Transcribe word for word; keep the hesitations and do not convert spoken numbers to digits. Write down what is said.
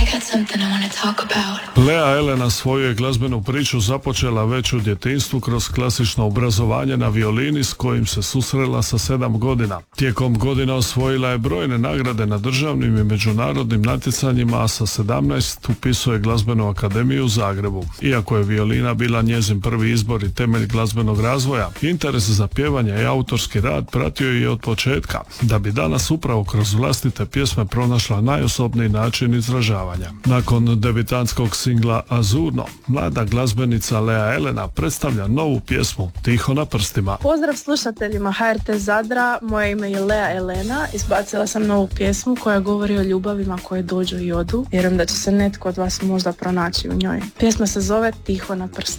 got something I wanna talk about. Lea Elena svoju je glazbenu priču započela već u djetinjstvu kroz klasično obrazovanje na violini s kojim se susrela sa sedam godina. Tijekom godina osvojila je brojne nagrade na državnim i međunarodnim natjecanjima, a sa sedamnaest upisuje glazbenu akademiju u Zagrebu. Iako je violina bila njezin prvi izbor i temelj glazbenog razvoja, interes za pjevanje i autorski rad pratio je od početka, da bi danas upravo kroz vlastite pjesme pronašla najosobniji način izražavanja. Nakon debitantskog singla Azurno, mlada glazbenica Lea Elena predstavlja novu pjesmu Tiho na prstima. Pozdrav slušateljima H R T Zadra, moje ime je Lea Elena, izbacila sam novu pjesmu koja govori o ljubavima koje dođu i odu. Vjerujem da će se netko od vas možda pronaći u njoj. Pjesma se zove Tiho na prstima.